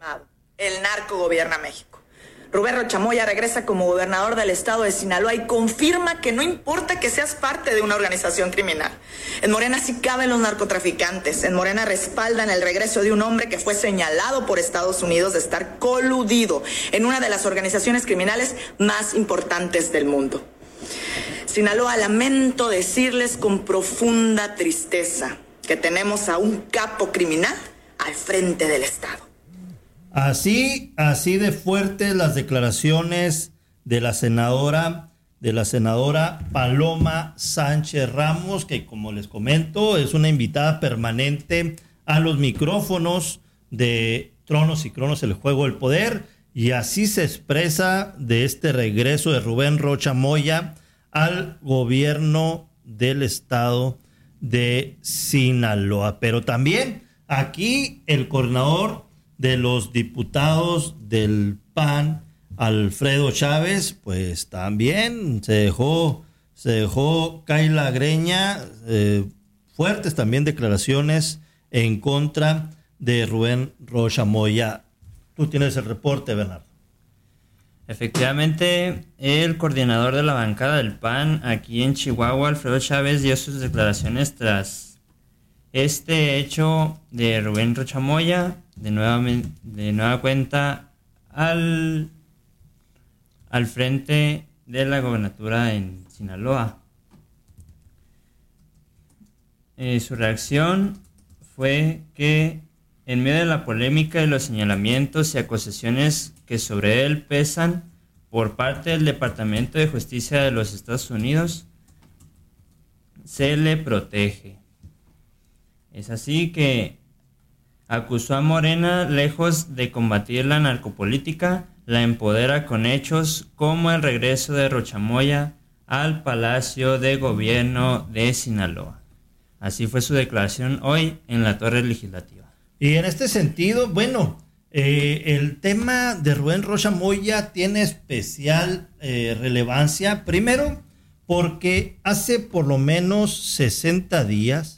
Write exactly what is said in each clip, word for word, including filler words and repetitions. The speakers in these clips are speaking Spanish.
El narco gobierna México. Rubén Rocha Moya regresa como gobernador del estado de Sinaloa y confirma que no importa que seas parte de una organización criminal. En Morena sí caben los narcotraficantes. En Morena respaldan el regreso de un hombre que fue señalado por Estados Unidos de estar coludido en una de las organizaciones criminales más importantes del mundo. Sinaloa, lamento decirles con profunda tristeza que tenemos a un capo criminal al frente del estado. Así, así de fuertes las declaraciones de la senadora, de la senadora Paloma Sánchez Ramos, que como les comento es una invitada permanente a los micrófonos de Tronos y Cronos, el juego del poder, y así se expresa de este regreso de Rubén Rocha Moya al gobierno del estado de Sinaloa. Pero también aquí el coordinador de los diputados del P A N, Alfredo Chávez, pues también se dejó, se dejó caer la greña, eh, fuertes también declaraciones en contra de Rubén Rocha Moya. Tú tienes el reporte, Bernardo. Efectivamente, el coordinador de la bancada del P A N aquí en Chihuahua, Alfredo Chávez, dio sus declaraciones tras este hecho de Rubén Rocha Moya, de nueva, de nueva cuenta al, al frente de la gobernatura en Sinaloa. Eh, su reacción fue que en medio de la polémica y los señalamientos y acusaciones que sobre él pesan por parte del Departamento de Justicia de los Estados Unidos, se le protege. Es así que acusó a Morena, lejos de combatir la narcopolítica, la empodera con hechos como el regreso de Rocha Moya al Palacio de Gobierno de Sinaloa. Así fue su declaración hoy en la Torre Legislativa. Y en este sentido, bueno, eh, el tema de Rubén Rocha Moya tiene especial eh, relevancia. Primero, porque hace por lo menos sesenta días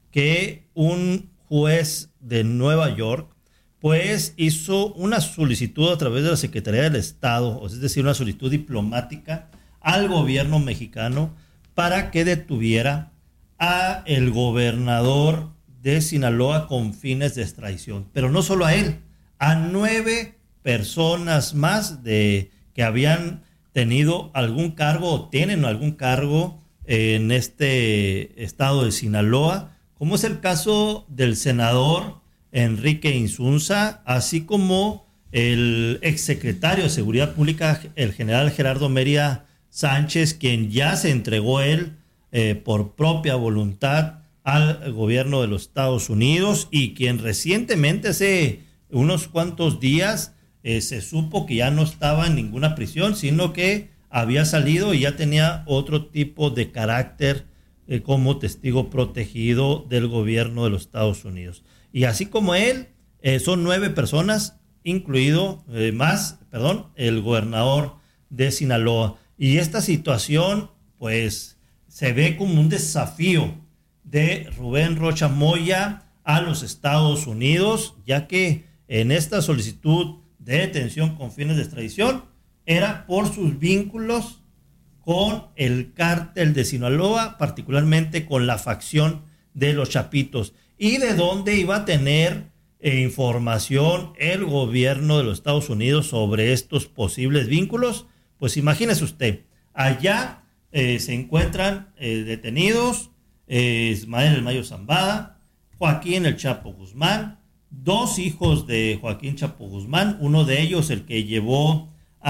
que un juez de Nueva York pues hizo una solicitud a través de la Secretaría del Estado, es decir, una solicitud diplomática al gobierno mexicano para que detuviera a el gobernador de Sinaloa con fines de extradición. Pero no solo a él, a nueve personas más de que habían tenido algún cargo o tienen algún cargo en este estado de Sinaloa, como es el caso del senador Enrique Insunza, así como el exsecretario de Seguridad Pública, el general Gerardo Mérida Sánchez, quien ya se entregó él eh, por propia voluntad al gobierno de los Estados Unidos y quien recientemente, hace unos cuantos días, eh, se supo que ya no estaba en ninguna prisión, sino que había salido y ya tenía otro tipo de carácter Eh, como testigo protegido del gobierno de los Estados Unidos. Y así como él, eh, son nueve personas, incluido eh, más, perdón, el gobernador de Sinaloa. Y esta situación, pues, se ve como un desafío de Rubén Rocha Moya a los Estados Unidos, ya que en esta solicitud de detención con fines de extradición era por sus vínculos con el cártel de Sinaloa, particularmente con la facción de los Chapitos, y de dónde iba a tener eh, información el gobierno de los Estados Unidos sobre estos posibles vínculos. Pues imagínese usted, allá eh, se encuentran eh, detenidos eh, Ismael El Mayo Zambada, Joaquín El Chapo Guzmán, dos hijos de Joaquín Chapo Guzmán, uno de ellos el que llevó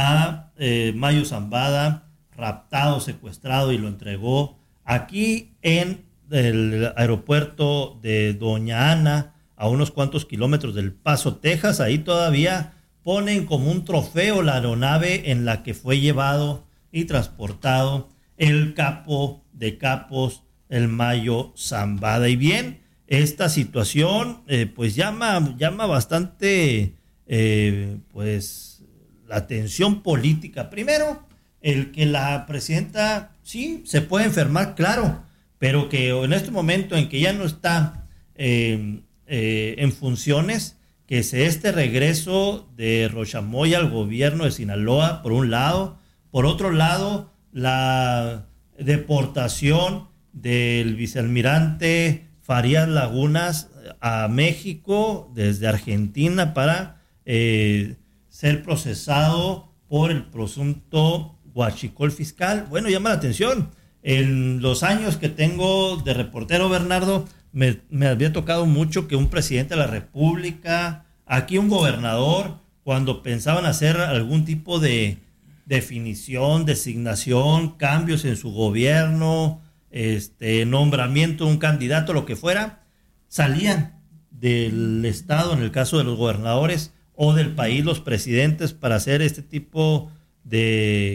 a eh, Mayo Zambada raptado, secuestrado y lo entregó aquí en el aeropuerto de Doña Ana, a unos cuantos kilómetros del Paso, Texas. Ahí todavía ponen como un trofeo la aeronave en la que fue llevado y transportado el capo de capos, el Mayo Zambada. Y bien, esta situación eh, pues llama, llama bastante eh, pues la atención política. Primero, el que la presidenta sí se puede enfermar, claro, pero que en este momento en que ya no está eh, eh, en funciones, que es este regreso de Rocha Moya al gobierno de Sinaloa, por un lado. Por otro lado, la deportación del vicealmirante Farías Lagunas a México desde Argentina para eh, ser procesado por el presunto huachicol fiscal. Bueno, llama la atención. En los años que tengo de reportero, Bernardo, me, me había tocado mucho que un presidente de la República, aquí un gobernador, cuando pensaban hacer algún tipo de definición, designación, cambios en su gobierno, este, nombramiento de un candidato, lo que fuera, salían del estado, en el caso de los gobernadores, o del país, los presidentes, para hacer este tipo de